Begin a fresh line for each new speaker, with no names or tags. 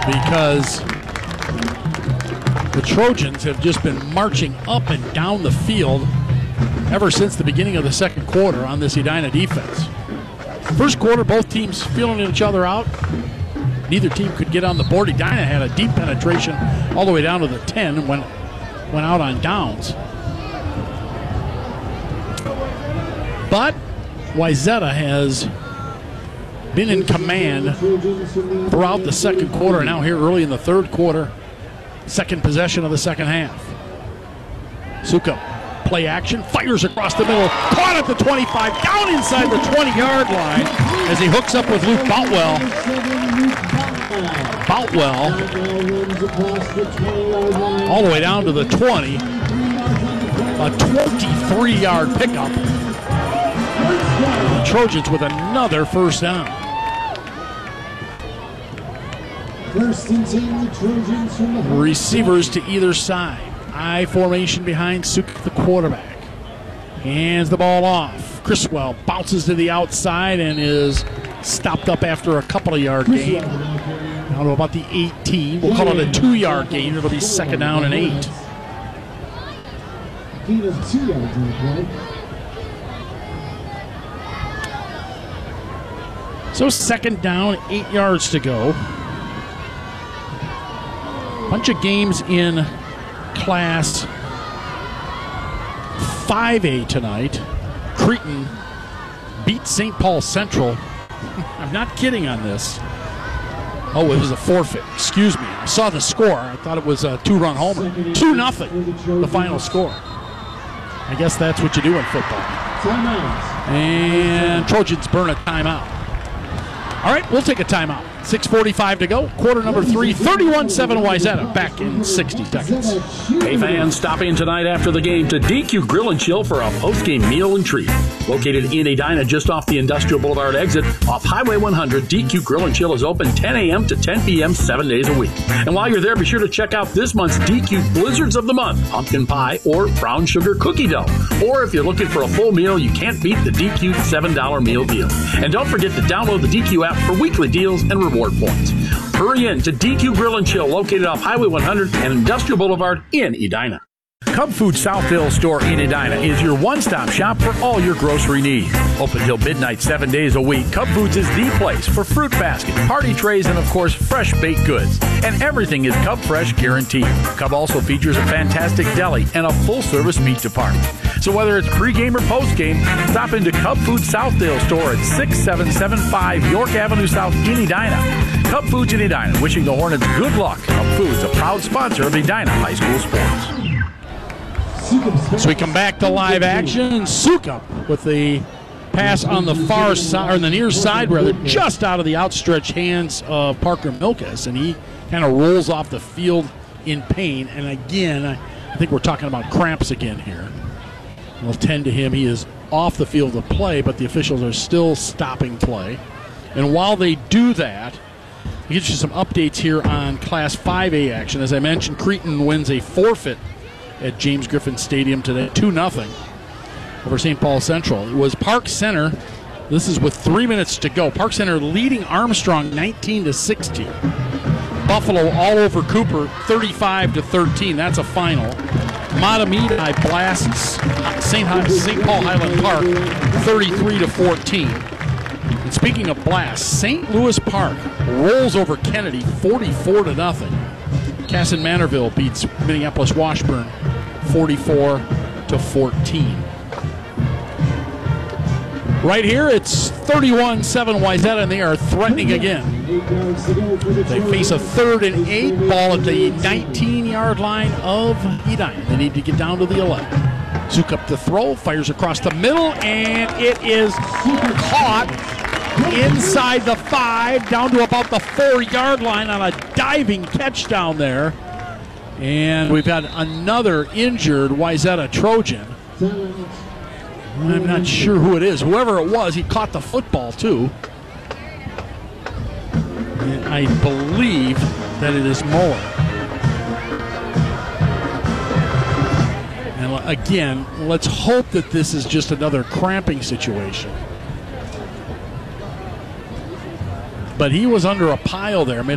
because the Trojans have just been marching up and down the field ever since the beginning of the second quarter on this Edina defense. First quarter, both teams feeling each other out. Neither team could get on the board. Edina had a deep penetration all the way down to the 10 and went out on downs. But Wayzata has been in command throughout the second quarter, and now here early in the third quarter, second possession of the second half. Sukup, play action, fires across the middle, caught at the 25, down inside the 20-yard line as he hooks up with Luke Boutwell. Boutwell all the way down to the 20. A 23-yard pickup. The Trojans with another first down.
First and 10, the Trojans from the
receivers to either side. I formation behind Sukup, the quarterback. Hands the ball off. Criswell bounces to the outside and is stopped up after a couple of yard gain. Down to about the 18. We'll call it a 2-yard gain. It'll be second down and 8.
Gain of 2 yards on the play.
So second down, 8 yards to go. Bunch of games in Class 5A tonight. Cretin beat St. Paul Central. I'm not kidding on this. Oh, it was a forfeit. Excuse me. I saw the score. I thought it was a 2-run homer. 2-0, the final score. I guess that's what you do in football. And Trojans burn a timeout. All right, we'll take a timeout. 6:45 to go. Quarter number 3, 31-7 Wayzata. Back in 60 seconds.
Hey fans, stop in tonight after the game to DQ Grill and Chill for a post-game meal and treat. Located in Edina just off the Industrial Boulevard exit off Highway 100, DQ Grill and Chill is open 10 a.m. to 10 p.m. 7 days a week. And while you're there, be sure to check out this month's DQ Blizzards of the Month, pumpkin pie or brown sugar cookie dough. Or if you're looking for a full meal, you can't beat the DQ $7 meal deal. And don't forget to download the DQ app for weekly deals and reward points. Hurry in to DQ Grill and Chill, located off Highway 100 and Industrial Boulevard in Edina. Cub Food Southdale store in Edina is your one-stop shop for all your grocery needs. Open till midnight 7 days a week, Cub Foods is the place for fruit basket, party trays, and of course, fresh baked goods. And everything is Cub Fresh guaranteed. Cub also features a fantastic deli and a full-service meat department. So whether it's pregame or postgame, stop into Cub Food Southdale store at 6775 York Avenue South in Edina. Cub Foods in Edina, wishing the Hornets good luck. Cub Foods, a proud sponsor of Edina High School sports.
So we come back to live action. Sukup with the pass on the far side, or the near side rather, just out of the outstretched hands of Parker Milkas, and he kind of rolls off the field in pain. And again, I think we're talking about cramps again here. We'll tend to him. He is off the field of play, but the officials are still stopping play. And while they do that, I'll get you some updates here on Class 5A action. As I mentioned, Cretin wins a forfeit at James Griffin Stadium today, 2-0 over St. Paul Central. It was Park Center. This is with 3 minutes to go. Park Center leading Armstrong 19-16. Buffalo all over Cooper 35-13. That's a final. Matamidi blasts St. Paul Highland Park 33-14. And speaking of blasts, St. Louis Park rolls over Kennedy 44-0. Casson Manorville beats Minneapolis Washburn 44-14. Right here, it's 31-7 Wayzata, and they are threatening again. They face a 3rd and 8, ball at the 19-yard line of Edina. They need to get down to the 11. Sukup to throw, fires across the middle, and it is caught inside the 5, down to about the 4-yard line on a diving catch down there. And we've got another injured Wayzata Trojan. I'm not sure who it is. Whoever it was, he caught the football too. And I believe that it is Muller. And again, let's hope that this is just another cramping situation. But he was under a pile there, made